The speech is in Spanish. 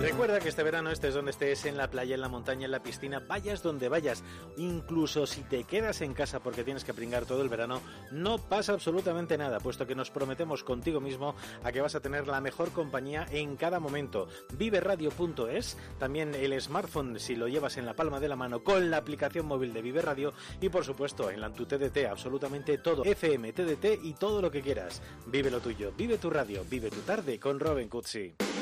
Recuerda que este verano estés donde estés, en la playa, en la montaña, en la piscina, vayas donde vayas, incluso si te quedas en casa porque tienes que pringar todo el verano, no pasa absolutamente nada, puesto que nos prometemos contigo mismo a que vas a tener la mejor compañía en cada momento. Viveradio.es, también el smartphone si lo llevas en la palma de la mano con la aplicación móvil de Vive Radio y por supuesto en la tu TDT, absolutamente todo, FM, TDT y todo lo que quieras. Vive lo tuyo, vive tu radio, vive tu tarde con Robin Cutsi.